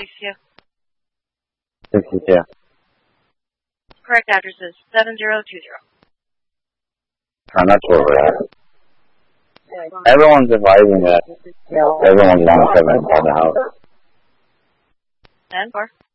62. 62. Correct address is 7020. That's where we're at. Everyone's advising that everyone's 107 inside the house. 10-4.